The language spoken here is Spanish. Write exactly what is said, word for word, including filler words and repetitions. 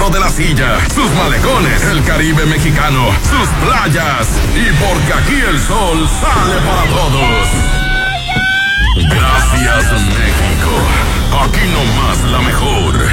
Oro de la Silla, sus malecones, el Caribe mexicano, sus playas, y porque aquí el sol sale para todos. Gracias, México. Aquí nomás la mejor.